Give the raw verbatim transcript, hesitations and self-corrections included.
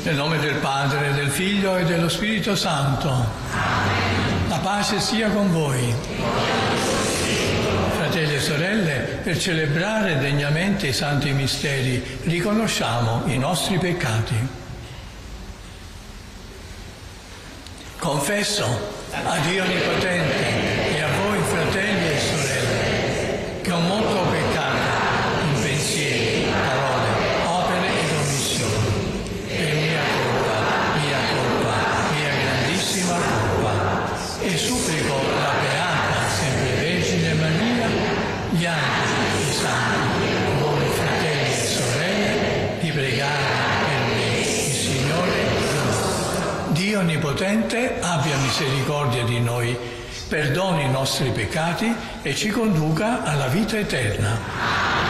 Nel nome del Padre, del Figlio e dello Spirito Santo. Amen. La pace sia con voi. Fratelli e sorelle, per celebrare degnamente i santi misteri, riconosciamo i nostri peccati. Confesso a Dio Onnipotente e a voi, fratelli e sorelle, che ho molto peccato in pensieri, parole, opere ed omissioni. Per mia colpa, mia colpa, mia grandissima colpa. E supplico la Beata, sempre Vergine Maria, gli angeli, i santi, voi fratelli e sorelle, di pregare per me, il Signore Dio. Dio Onnipotente abbia misericordia di noi, perdoni i nostri peccati e ci conduca alla vita eterna.